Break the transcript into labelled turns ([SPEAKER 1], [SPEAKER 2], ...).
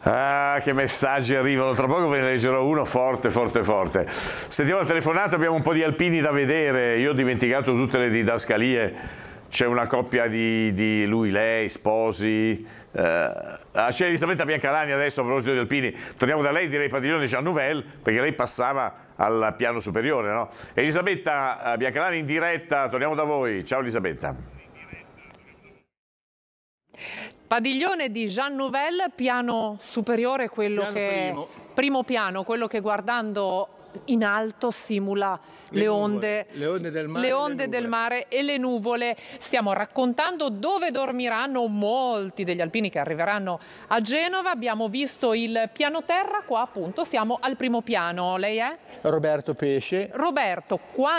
[SPEAKER 1] Ah, che messaggi arrivano, tra poco ve ne leggerò uno forte, forte, forte. Sentiamo la telefonata, abbiamo un po' di alpini da vedere, io ho dimenticato tutte le didascalie, c'è una coppia di lui-lei, sposi, c'è Elisabetta Biancalani adesso a proposito di alpini, torniamo da lei, direi Padiglione Jean Nouvel, perché lei passava al piano superiore, no? Elisabetta Biancalani in diretta, torniamo da voi, ciao Elisabetta.
[SPEAKER 2] Padiglione di Jean Nouvel, piano superiore, primo piano, quello che guardando in alto simula le onde del mare e le nuvole. Stiamo raccontando dove dormiranno molti degli alpini che arriveranno a Genova. Abbiamo visto il piano terra, qua appunto siamo al primo piano. Lei è?
[SPEAKER 3] Roberto Pesce.
[SPEAKER 2] Roberto,